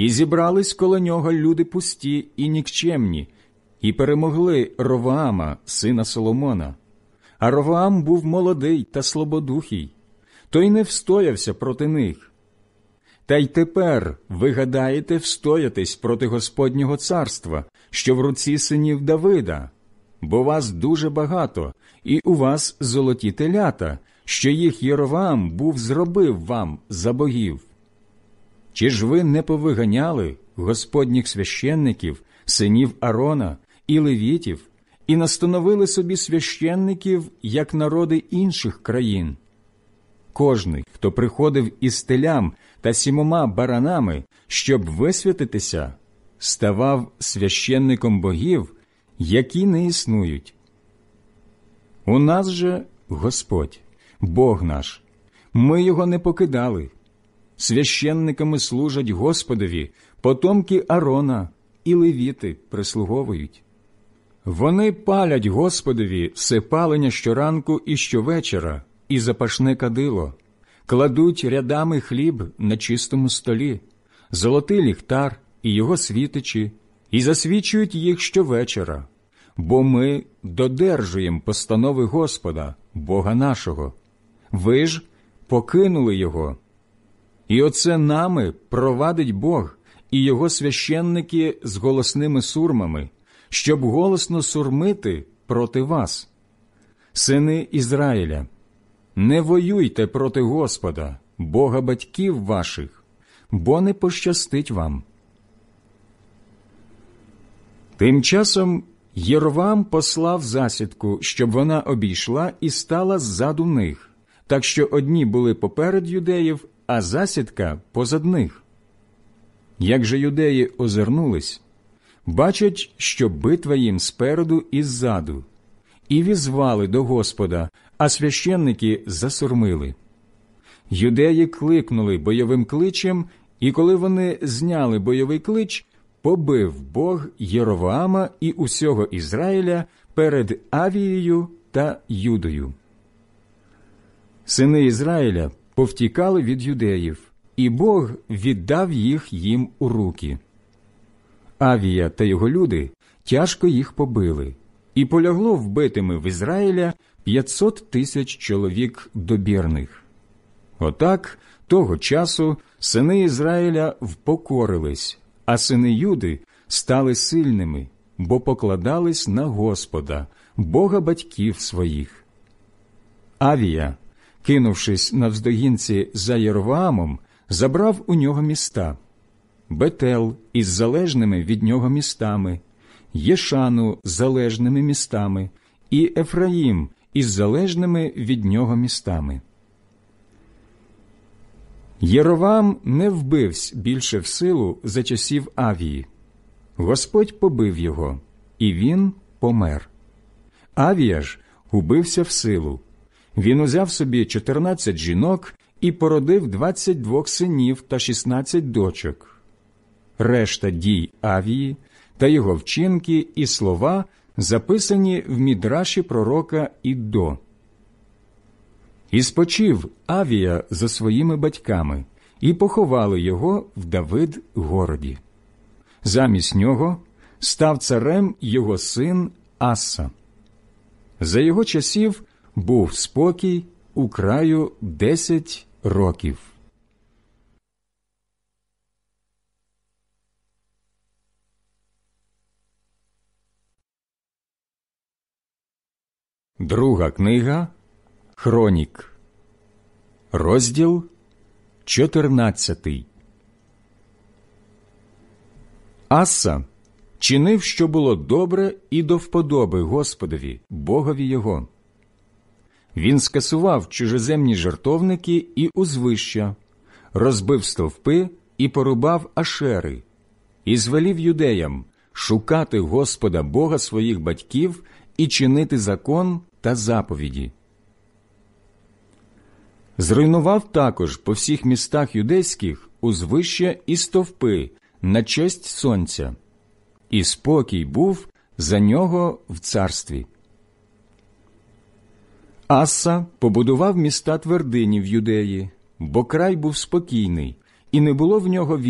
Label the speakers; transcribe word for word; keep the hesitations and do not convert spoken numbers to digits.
Speaker 1: І зібрались коло нього люди пусті і нікчемні, і перемогли Ровоама, сина Соломона. А Ровоам був молодий та слабодухий, то й не встоявся проти них. Та й тепер ви гадаєте встоятись проти Господнього царства, що в руці синів Давида, бо вас дуже багато, і у вас золоті телята, що їх Єровоам був зробив вам за богів. Чи ж ви не повиганяли Господніх священників, синів Аарона і левітів, і настановили собі священників, як народи інших країн? Кожний, хто приходив із телям та сімома баранами, щоб висвятитися, ставав священником богів, які не існують. У нас же Господь, Бог наш, ми його не покидали. Священниками служать Господові потомки Аарона і левіти прислуговують. Вони палять Господові все палення щоранку і щовечора, і запашне кадило, кладуть рядами хліб на чистому столі, золотий ліхтар і його світичі, і засвічують їх щовечора, бо ми додержуємо постанови Господа, Бога нашого. Ви ж покинули Його. І оце нами провадить Бог і Його священники з голосними сурмами, щоб голосно сурмити проти вас. Сини Ізраїля, не воюйте проти Господа, Бога батьків ваших, бо не пощастить вам. Тим часом Єровоам послав засідку, щоб вона обійшла і стала ззаду них, так що одні були поперед юдеїв, а засідка позад них. Як же юдеї озирнулись, бачать, що битва їм спереду і ззаду, і візвали до Господа, а священники засурмили. Юдеї кликнули бойовим кличем, і коли вони зняли бойовий клич, побив Бог Єровоама і усього Ізраїля перед Авією та Юдою. Сини Ізраїля повтікали від юдеїв, і Бог віддав їх їм у руки. Авія та його люди тяжко їх побили, і полягло вбитими в Ізраїля п'ятсот тисяч чоловік добірних. Отак того часу сини Ізраїля впокорились, а сини Юди стали сильними, бо покладались на Господа, Бога батьків своїх. Авія, кинувшись навздогінці за Єровоамом, забрав у нього міста: Бетел із залежними від нього містами, Єшану з залежними містами і Ефраїм із залежними від нього містами. Єровоам не вбивсь більше в силу за часів Авії. Господь побив його, і він помер. Авія ж убився в силу. Він узяв собі чотирнадцять жінок і породив двадцять двох синів та шістнадцять дочок. Решта дій Авії та його вчинки і слова записані в Мідраші пророка Іддо. І спочив Авія за своїми батьками, і поховали його в Давид-городі. Замість нього став царем його син Аса. За його часів був спокій у краю десять років. Друга книга Хронік, розділ чотирнадцятий. Аса чинив, що було добре і до вподоби Господові, Богові його. Він скасував чужеземні жертовники і узвища, розбив стовпи і порубав ашери, і звелів юдеям шукати Господа Бога своїх батьків і чинити закон та заповіді. Зруйнував також по всіх містах юдейських узвища і стовпи на честь сонця, і спокій був за нього в царстві. Аса побудував міста твердині в Юдеї, бо край був спокійний, і не було в нього